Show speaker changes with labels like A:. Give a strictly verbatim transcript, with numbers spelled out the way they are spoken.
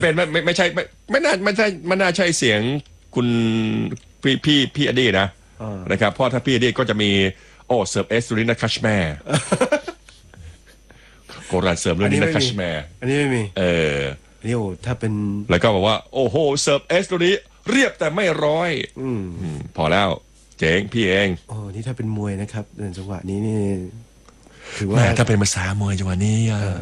A: เป็นไม่ไม่ไม่ใช่ไม่ไม่น่าไม่ใช่ไม่น่าใช่เสียงคุณพี่พี่พี่อดีนะนะครับเพราะถ้าพี่อดีก็จะมีโอ้เสิร์ฟเอสตูรินาคัชแมร์โกรันเสิร์ฟเรื่องนี้นะคัชแมร์
B: อันนี้ไม่มี
A: เออ
B: นี่โอ้ถ้าเป็น
A: แล้วก็บอกว่าโอ้โหเสิร์ฟเอสตูริเรียบแต่ไม่ร้อยอืมพอแล้วเจ๋งพี่เอง
B: โอ้นี่ถ้าเป็นมวยนะครับในจังหวะนี้นี่ถือว่า
A: ถ้าเป็นภาษามวยจังหวะนี้